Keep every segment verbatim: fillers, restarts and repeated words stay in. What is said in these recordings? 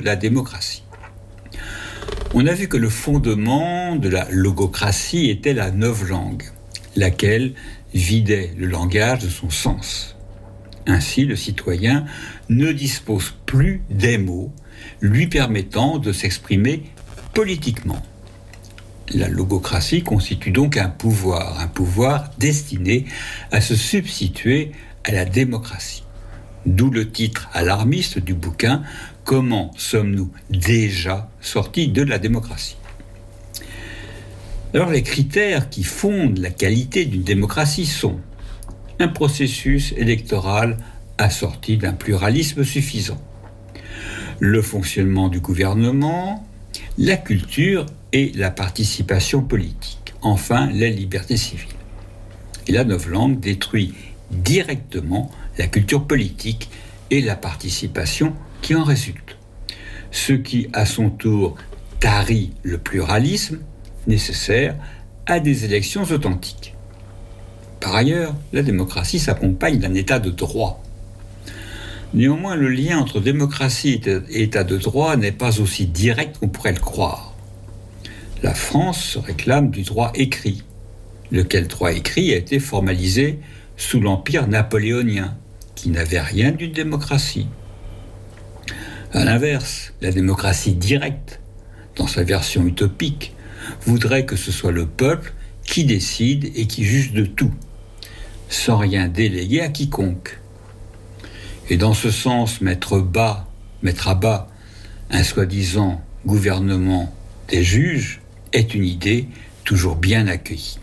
la démocratie. On a vu que le fondement de la logocratie était la novlangue, laquelle vidait le langage de son sens. Ainsi, le citoyen ne dispose plus des mots lui permettant de s'exprimer politiquement. La logocratie constitue donc un pouvoir, un pouvoir destiné à se substituer à la démocratie. D'où le titre alarmiste du bouquin « Comment sommes-nous déjà sortis de la démocratie ?» Alors les critères qui fondent la qualité d'une démocratie sont un processus électoral assorti d'un pluralisme suffisant, le fonctionnement du gouvernement, la culture et la participation politique, enfin la liberté civile. Et la novlangue détruit directement la culture politique et la participation qui en résulte, ce qui à son tour tarit le pluralisme nécessaire à des élections authentiques. Par ailleurs, la démocratie s'accompagne d'un état de droit. Néanmoins, le lien entre démocratie et état de droit n'est pas aussi direct qu'on pourrait le croire. La France se réclame du droit écrit, lequel droit écrit a été formalisé sous l'empire napoléonien, qui n'avait rien d'une démocratie. À l'inverse, la démocratie directe, dans sa version utopique, voudrait que ce soit le peuple qui décide et qui juge de tout, sans rien déléguer à quiconque. Et dans ce sens, mettre bas, mettre à bas un soi-disant gouvernement des juges est une idée toujours bien accueillie.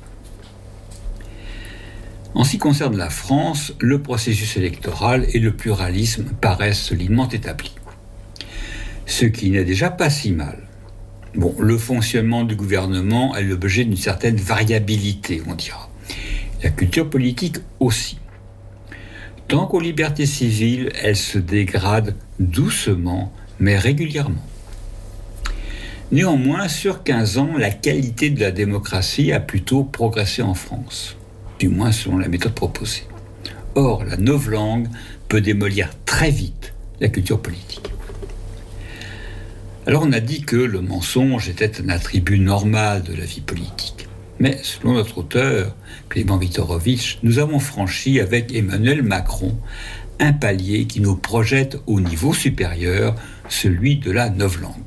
En ce qui concerne la France, le processus électoral et le pluralisme paraissent solidement établis. Ce qui n'est déjà pas si mal. Bon, le fonctionnement du gouvernement est l'objet d'une certaine variabilité, on dira. La culture politique aussi. Tant qu'aux libertés civiles, elles se dégradent doucement, mais régulièrement. Néanmoins, sur quinze ans, la qualité de la démocratie a plutôt progressé en France, du moins selon la méthode proposée. Or, la novlangue peut démolir très vite la culture politique. Alors on a dit que le mensonge était un attribut normal de la vie politique. Mais selon notre auteur, Clément Viktorovitch, nous avons franchi avec Emmanuel Macron un palier qui nous projette au niveau supérieur, celui de la novlangue.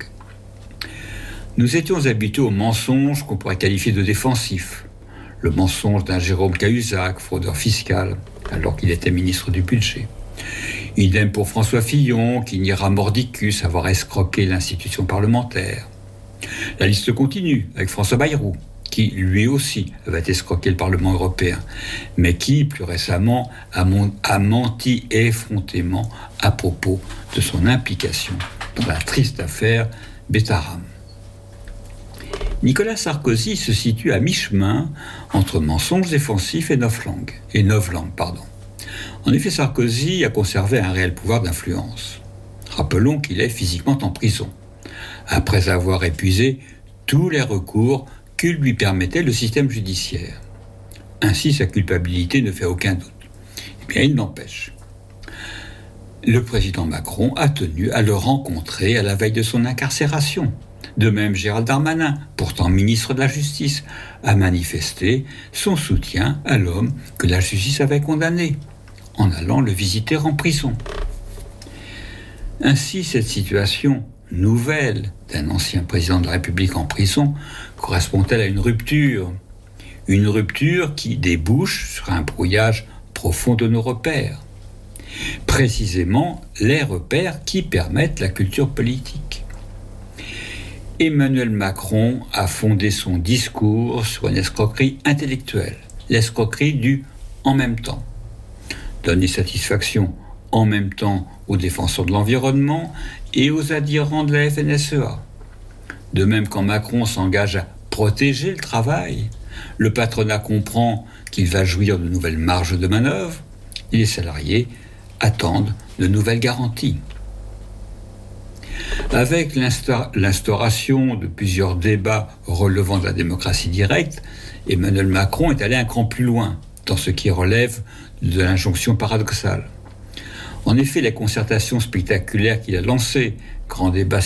Nous étions habitués au mensonge qu'on pourrait qualifier de défensif. Le mensonge d'un Jérôme Cahuzac, fraudeur fiscal, alors qu'il était ministre du Budget. Idem pour François Fillon, qui niera mordicus avoir escroqué l'institution parlementaire. La liste continue avec François Bayrou, qui lui aussi avait escroqué le Parlement européen, mais qui, plus récemment, a, mon, a menti effrontément à propos de son implication dans la triste affaire Betaram. Nicolas Sarkozy se situe à mi-chemin entre mensonges défensifs et novlangue, et novlangue, pardon. En effet, Sarkozy a conservé un réel pouvoir d'influence. Rappelons qu'il est physiquement en prison, après avoir épuisé tous les recours que lui permettait le système judiciaire. Ainsi, sa culpabilité ne fait aucun doute. Eh bien, il n'empêche. Le président Macron a tenu à le rencontrer à la veille de son incarcération. De même, Gérald Darmanin, pourtant ministre de la Justice, a manifesté son soutien à l'homme que la justice avait condamné, en allant le visiter en prison. Ainsi, cette situation nouvelle d'un ancien président de la République en prison correspond-elle à une rupture Une rupture qui débouche sur un brouillage profond de nos repères. Précisément les repères qui permettent la culture politique. Emmanuel Macron a fondé son discours sur une escroquerie intellectuelle, l'escroquerie du « en même temps ». Donner satisfaction en même temps aux défenseurs de l'environnement et aux adhérents de la F N S E A. De même, quand Macron s'engage à protéger le travail, le patronat comprend qu'il va jouir de nouvelles marges de manœuvre et les salariés attendent de nouvelles garanties. Avec l'insta- l'instauration de plusieurs débats relevant de la démocratie directe, Emmanuel Macron est allé un cran plus loin dans ce qui relève de l'injonction paradoxale. En effet, la concertation spectaculaire qu'il a lancée, grand débat